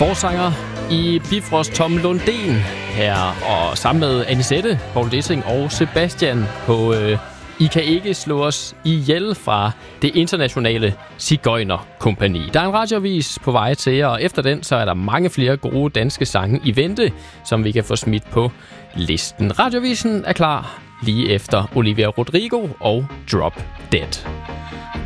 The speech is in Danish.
Forsanger i Bifrost Tom Lundén her, og sammen med Anisette, Poul Dissing og Sebastian på I kan ikke slå os ihjel fra det internationale Sigøjner-kompagni. Der er en radioavis på vej til jer, og efter den så er der mange flere gode danske sange i vente, som vi kan få smidt på listen. Radioavisen er klar lige efter Olivia Rodrigo og Drop Dead.